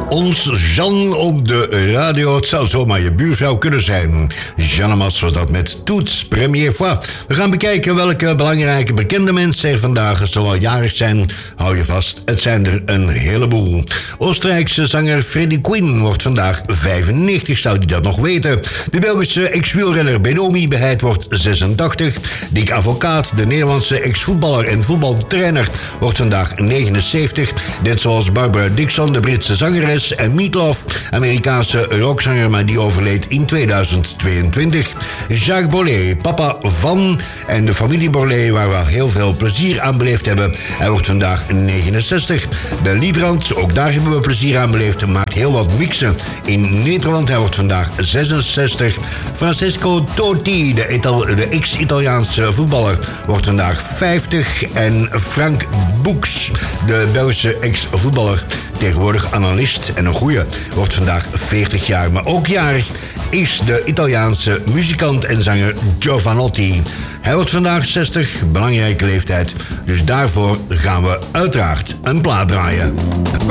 ons Jeanne op de radio. Het zou zomaar je buurvrouw kunnen zijn. Jeanne Mas was dat met Toutes Première Fois. We gaan bekijken welke belangrijke bekende mensen er vandaag zoal jarig zijn. Hou je vast, het zijn er een heleboel. Oostenrijkse zanger Freddie Quinn wordt vandaag 95, zou die dat nog weten. De Belgische ex-wielrenner Benomi Beheid wordt 86. Dick Advocaat, de Nederlandse ex-voetballer en voetbaltrainer, wordt vandaag 79. Net zoals Barbara Dixon, de Britse zangeres, en Meatloaf, Amerikaanse rockzanger, maar die overleed in 2022. Jacques Bollet, papa van en de familie Bollet, waar we heel veel plezier aan beleefd hebben. Hij wordt vandaag 69. Ben Liebrand, ook daar hebben we plezier aan beleefd, maakt heel wat mixen in Nederland. Hij wordt vandaag 66. Francesco Totti, de ex-Italiaanse voetballer, wordt vandaag 50. En Frank Boeks, de Belgische ex-voetballer, tegenwoordig analist en een goeie, wordt vandaag 40 jaar. Maar ook jarig is de Italiaanse muzikant en zanger Giovanotti. Hij wordt vandaag 60, belangrijke leeftijd. Dus daarvoor gaan we uiteraard een plaat draaien.